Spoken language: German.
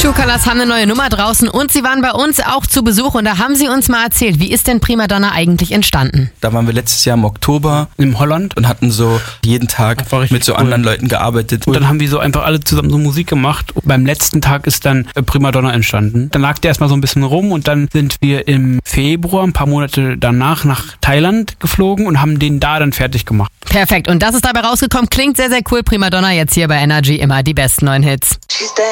Two Colors haben eine neue Nummer draußen und sie waren bei uns auch zu Besuch und da haben sie uns mal erzählt, wie ist denn Primadonna eigentlich entstanden? Da waren wir letztes Jahr im Oktober in Holland und hatten so jeden Tag mit so anderen Leuten gearbeitet. Und dann haben wir so einfach alle zusammen so Musik gemacht. Und beim letzten Tag ist dann Primadonna entstanden. Dann lag der erstmal so ein bisschen rum und dann sind wir im Februar, ein paar Monate danach, nach Thailand geflogen und haben den da dann fertig gemacht. Perfekt, und das ist dabei rausgekommen. Klingt sehr, sehr cool. Primadonna jetzt hier bei Energy, immer die besten neuen Hits.